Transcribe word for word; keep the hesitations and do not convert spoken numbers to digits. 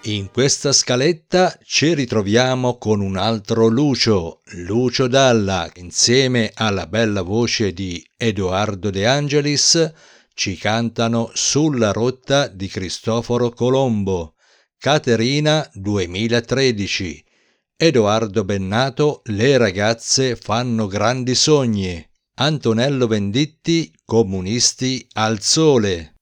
In questa scaletta ci ritroviamo con un altro Lucio, Lucio Dalla, insieme alla bella voce di Edoardo De Angelis, ci cantano Sulla rotta di Cristoforo Colombo, Caterina duemilatredici, Edoardo Bennato, Le ragazze fanno grandi sogni, Antonello Venditti, Comunisti al sole.